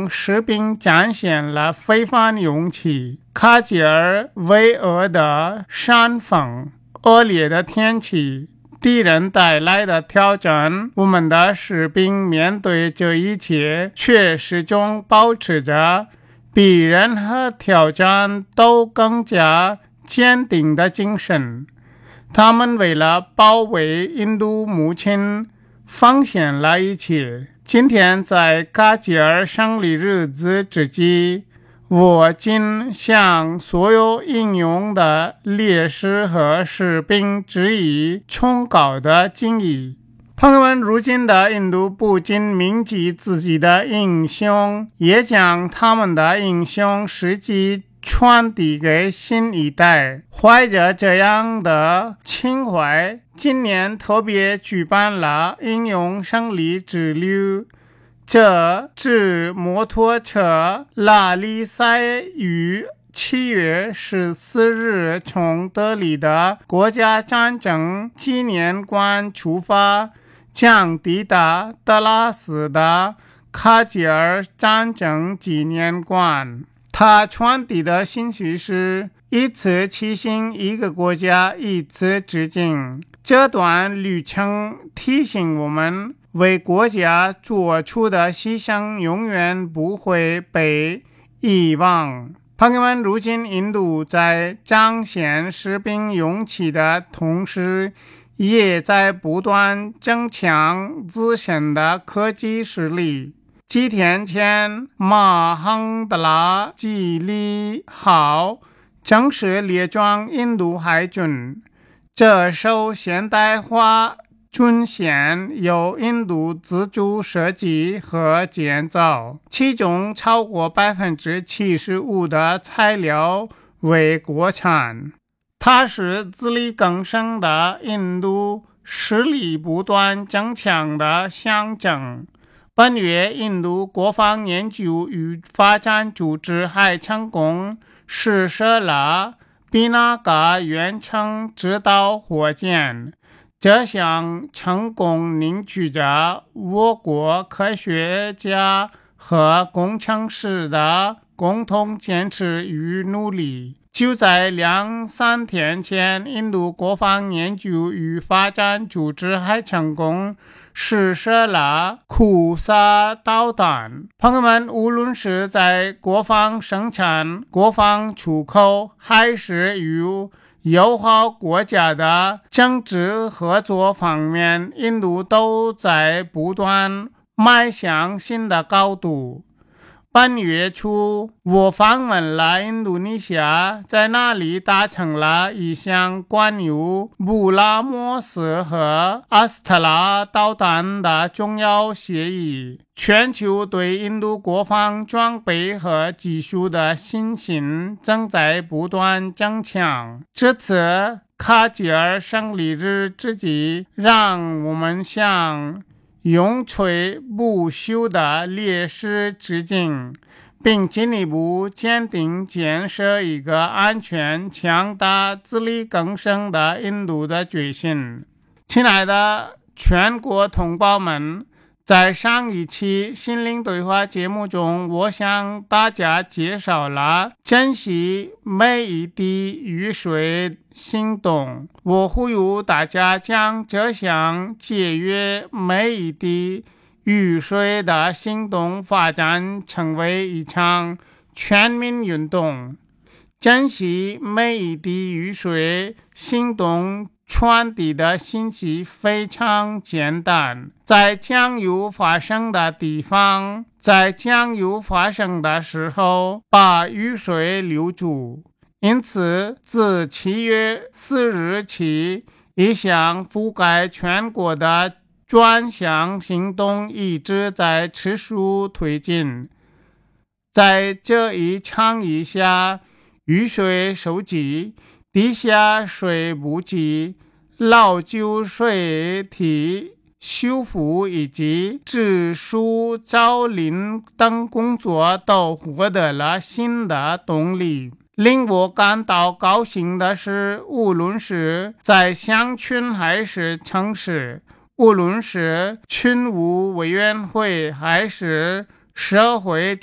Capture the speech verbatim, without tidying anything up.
勇士兵展现了非凡勇气。卡吉尔巍峨的山峰，恶劣的天气，敌人带来的挑战，我们的士兵面对这一切，却始终保持着比任何挑战都更加坚定的精神。他们为了保卫印度母亲，奉献了一切。今天在卡吉尔胜利日子之际，我谨向所有英勇的烈士和士兵致以崇高的敬意。朋友们，如今的印度不仅铭记自己的英雄，也将他们的英雄事迹传递给新一代。怀着这样的情怀，今年特别举办了英勇胜利之旅。这支摩托车拉力赛于七月十四日从德里的国家战争纪念馆出发，将抵达德拉斯的卡吉尔战争纪念馆。他传递的信息是：一次骑行一个国家，一次致敬。这段旅程提醒我们，为国家做出的牺牲永远不会被遗忘。朋友们，如今印度在彰显士兵勇气的同时，也在不断增强自身的科技实力。几天前，马亨德拉吉利号正式列装印度海军。这艘现代化军舰由印度自主设计和建造，其中超过 百分之七十五 的材料为国产。它是自力更生的印度实力不断增强的象征。本月，印度国防研究与发展组织还成功试射了比那嘎远程制导火箭。这项成功凝聚着我国科学家和工程师的共同坚持与努力。就在两三天前，印度国防研究与发展组织还成功试射了库萨导弹。朋友们，无论是在国防生产、国防出口，还是与友好国家的政治合作方面，印度都在不断迈向新的高度。本月初，我访问了印度尼西亚，在那里达成了一项关于布拉莫斯和阿斯特拉导弹的重要协议。全球对印度国防装备和技术的信心正在不断增强。这次卡吉尔胜利日之际，让我们向永垂不朽的烈士致敬，并进一步坚定建设一个安全、强大、自力更生的印度的决心。亲爱的全国同胞们，在上一期心灵对话节目中，我向大家介绍了珍惜每一滴雨水行动。我呼吁大家将这项节约每一滴雨水的行动发展成为一场全民运动。珍惜每一滴雨水行动传递的信息非常简单，在将有发生的地方，在将有发生的时候，把雨水留住。因此，自七月四日起，一项覆盖全国的专项行动一直在持续推进。在这一倡议下，雨水收集、地下水补给、老旧水体修复以及植树造林等工作都获得了新的动力。令我感到高兴的是，无论是在乡村还是城市，无论是群务委员会还是社会